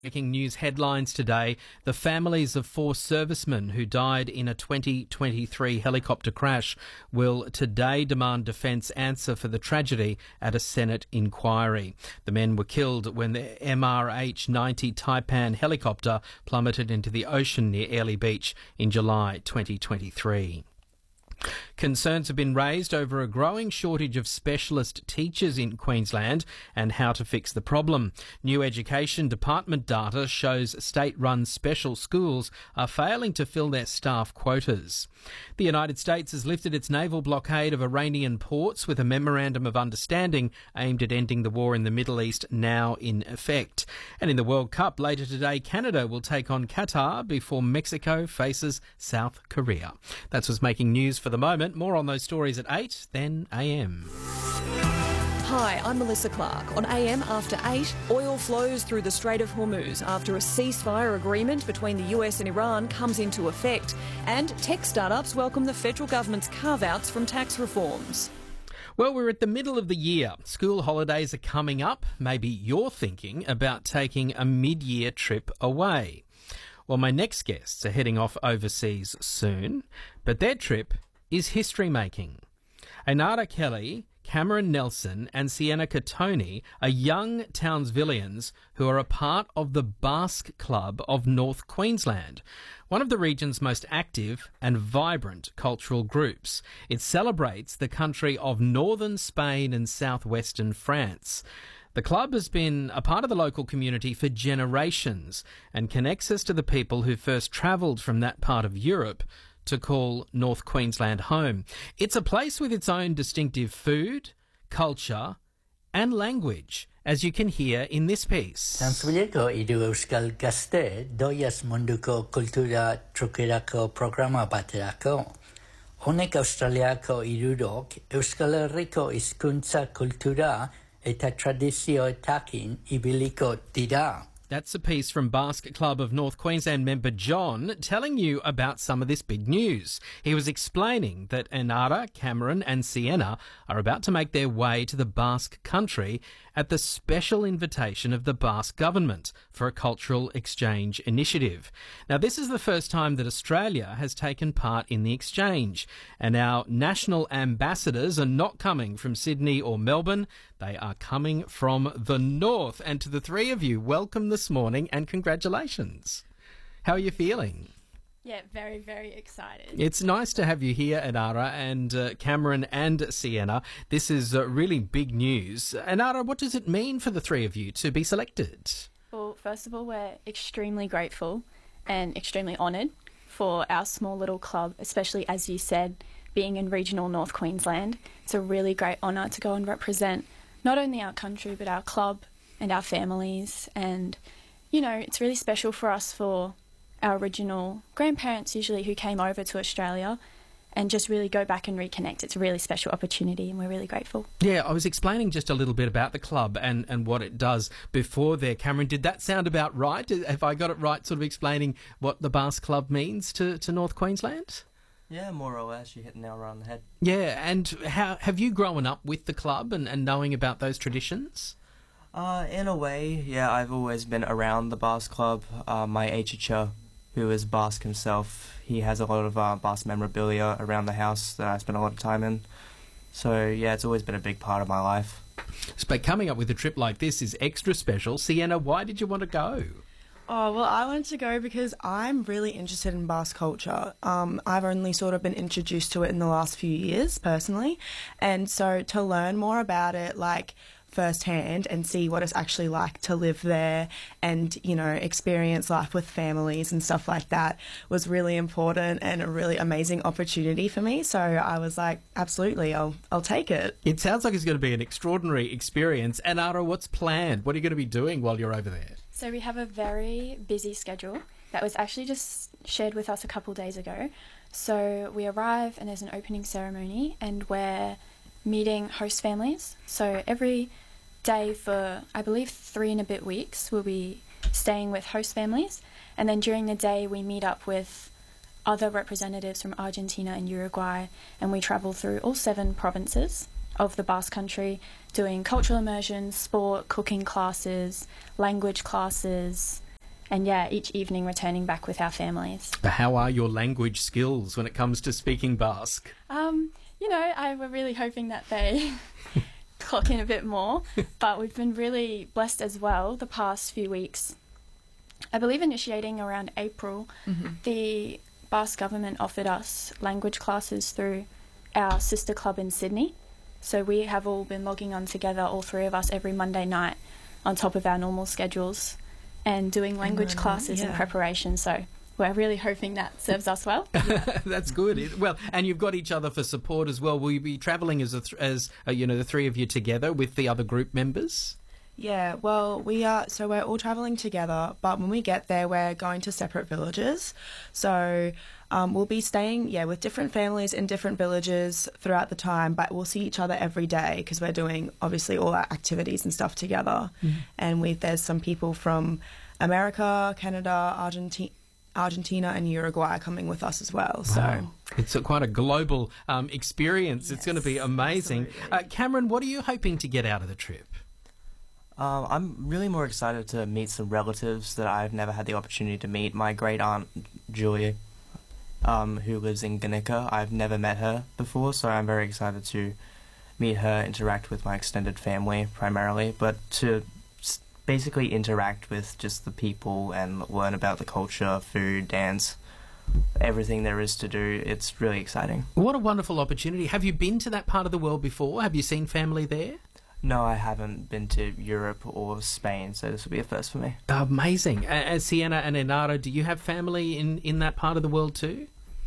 Breaking news headlines today. The families of 4 servicemen who died in a 2023 helicopter crash will today demand defence answer for the tragedy at a Senate inquiry. The men were killed when the MRH-90 Taipan helicopter plummeted into the ocean near Airlie Beach in July 2023. Concerns have been raised over a growing shortage of specialist teachers in Queensland and how to fix the problem. New Education Department data shows state-run special schools are failing to fill their staff quotas. The United States has lifted its naval blockade of Iranian ports with a memorandum of understanding aimed at ending the war in the Middle East now in effect. And in the World Cup later today, Canada will take on Qatar before Mexico faces South Korea. That's what's making news for the moment. More on those stories at 8, then AM. Hi, I'm Melissa Clark. On AM after 8, oil flows through the Strait of Hormuz after a ceasefire agreement between the US and Iran comes into effect. And tech startups welcome the federal government's carve-outs from tax reforms. Well, we're at the middle of the year. School holidays are coming up. Maybe you're thinking about taking a mid-year trip away. Well, my next guests are heading off overseas soon, but their trip is history-making. Ainara Kelly, Cameron Nelson and Sienna Katoni are young Townsvillians who are a part of the Basque Club of North Queensland, one of the region's most active and vibrant cultural groups. It celebrates the country of northern Spain and southwestern France. The club has been a part of the local community for generations and connects us to the people who first travelled from that part of Europe to call North Queensland home. It's a place with its own distinctive food, culture and language, as you can hear in this piece. Townsvilleko idu euskal gazte, doiaz munduko kultura trukerako programa baterako. Honek Australiako irudok, Euskal Herriko hizkuntza kultura eta tradizioetakin ibiliko dira. That's a piece from Basque Club of North Queensland member John telling you about some of this big news. He was explaining that Ainara, Cameron and Sienna are about to make their way to the Basque country at the special invitation of the Basque government for a cultural exchange initiative. Now, this is the first time that Australia has taken part in the exchange, and our national ambassadors are not coming from Sydney or Melbourne. They are coming from the north. And to the three of you, welcome this morning and congratulations. How are you feeling? Yeah, very, very excited. It's nice to have you here, Ainara, and Cameron and Sienna. This is really big news. Ainara, what does it mean for the three of you to be selected? Well, first of all, we're extremely grateful and extremely honoured for our small little club, especially, as you said, being in regional North Queensland. It's a really great honour to go and represent not only our country but our club and our families. And, you know, it's really special for us, for our original grandparents usually who came over to Australia, and just really go back and reconnect. It's a really special opportunity and we're really grateful. Yeah, I was explaining just a little bit about the club and what it does before there. Cameron, did that sound about right? Have I got it right, sort of explaining what the Basque Club means to North Queensland? Yeah, more or less. You hit the nail right on the head. Yeah, and how have you grown up with the club and knowing about those traditions? In a way, yeah, I've always been around the Basque Club. My teacher, who is Basque himself, he has a lot of Basque memorabilia around the house that I spend a lot of time in. So, yeah, it's always been a big part of my life. But coming up with a trip like this is extra special. Sienna, why did you want to go? Oh, well, I wanted to go because I'm really interested in Basque culture. I've only sort of been introduced to it in the last few years, personally. And so to learn more about it, like, firsthand and see what it's actually like to live there and, you know, experience life with families and stuff like that was really important and a really amazing opportunity for me. So I was like, absolutely, I'll take it. It sounds like it's going to be an extraordinary experience. And Ainara, what's planned? What are you going to be doing while you're over there? So we have a very busy schedule that was actually just shared with us a couple days ago. So we arrive and there's an opening ceremony and we're meeting host families. So every day for, I believe, 3 and a bit weeks, we'll be staying with host families. And then during the day, we meet up with other representatives from Argentina and Uruguay, and we travel through all 7 provinces of the Basque Country, doing cultural immersion, sport, cooking classes, language classes, and yeah, each evening returning back with our families. How are your language skills when it comes to speaking Basque? We're really hoping that they clock in a bit more, but we've been really blessed as well the past few weeks. I believe initiating around April, the Basque government offered us language classes through our sister club in Sydney. So we have all been logging on together, all three of us, every Monday night on top of our normal schedules and doing language classes in preparation. So we're really hoping that serves us well. That's good. Well, and you've got each other for support as well. Will you be travelling as the three of you together with the other group members? Yeah, well, we are, so we're all travelling together, but when we get there, we're going to separate villages. So we'll be staying, with different families in different villages throughout the time, but we'll see each other every day because we're doing, obviously, all our activities and stuff together. And there's some people from America, Canada, Argentina and Uruguay coming with us as well. So it's quite a global experience. Yes, it's going to be amazing. Cameron, what are you hoping to get out of the trip? I'm really more excited to meet some relatives that I've never had the opportunity to meet. My great aunt Julia, who lives in Guernica, I've never met her before, so I'm very excited to meet her, interact with my extended family primarily, but to basically interact with just the people and learn about the culture, food, dance, everything there is to do. It's really exciting. What a wonderful opportunity. Have you been to that part of the world before? Have you seen family there? No, I haven't been to Europe or Spain, so this will be a first for me. Amazing. Sienna and Enara, do you have family in that part of the world too?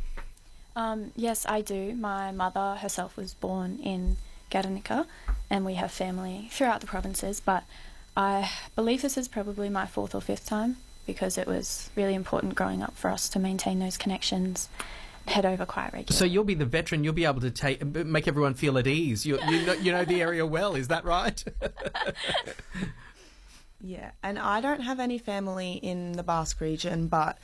Yes, I do. My mother herself was born in Guernica, and we have family throughout the provinces, but I believe this is probably my fourth or fifth time because it was really important growing up for us to maintain those connections, head over quite regularly. So you'll be the veteran, you'll be able to make everyone feel at ease. You know the area well, is that right? Yeah, and I don't have any family in the Basque region, but,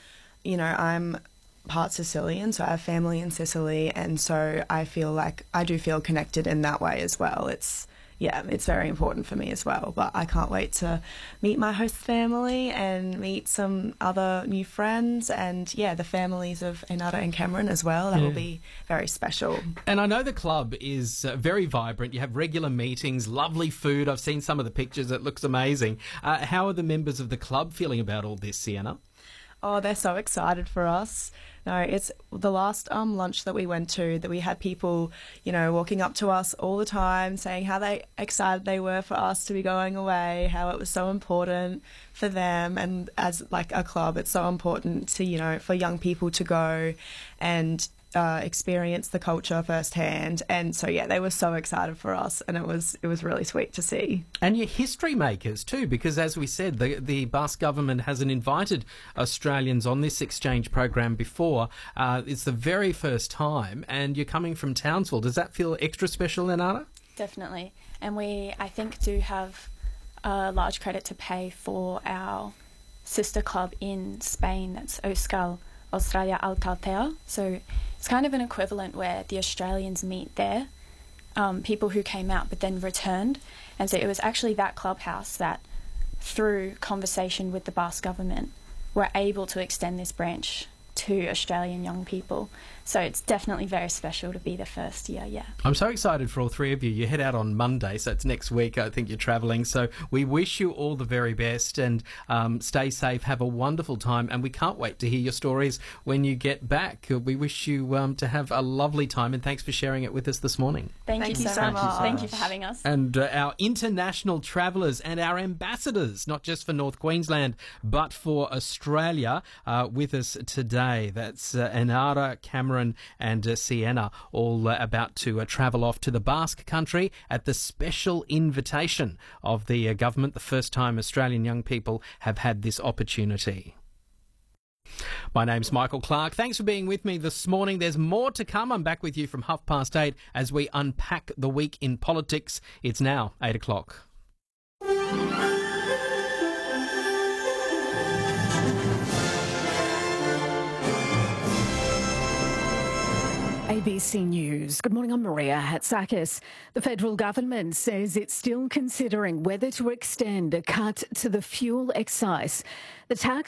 I'm part Sicilian, so I have family in Sicily, and so I feel like I do feel connected in that way as well. It's very important for me as well, but I can't wait to meet my host family and meet some other new friends and, the families of Enara and Cameron as well. That will be very special. And I know the club is very vibrant. You have regular meetings, lovely food. I've seen some of the pictures. It looks amazing. How are the members of the club feeling about all this, Sienna? Oh, they're so excited for us. No, it's the last lunch that we went to that we had people, walking up to us all the time saying how excited they were for us to be going away, how it was so important for them. And as like a club, it's so important to, for young people to go and experience the culture firsthand. And so, they were so excited for us, and it was really sweet to see. And you're history makers too, because as we said, the Basque government hasn't invited Australians on this exchange program before. It's the very first time, and you're coming from Townsville. Does that feel extra special, Enara? Definitely. And we, I think, do have a large credit to pay for our sister club in Spain. That's Euskal Australia Alcaltea. So it's kind of an equivalent where the Australians meet there, people who came out but then returned. And so it was actually that clubhouse that, through conversation with the Basque government, were able to extend this branch to Australian young people. So it's definitely very special to be the first year, I'm so excited for all three of you. You head out on Monday, so it's next week. I think you're travelling. So we wish you all the very best and stay safe, have a wonderful time, and we can't wait to hear your stories when you get back. We wish you to have a lovely time, and thanks for sharing it with us this morning. Thank you so much. Thank you for having us. And our international travellers and our ambassadors, not just for North Queensland, but for Australia, with us today. That's Enara, Cameron and Sienna, all about to travel off to the Basque country at the special invitation of the government, the first time Australian young people have had this opportunity. My name's Michael Clark. Thanks for being with me this morning. There's more to come. I'm back with you from 8:30 as we unpack the week in politics. It's now 8 o'clock. ABC News. Good morning, I'm Maria Hatzakis. The federal government says it's still considering whether to extend a cut to the fuel excise. The tax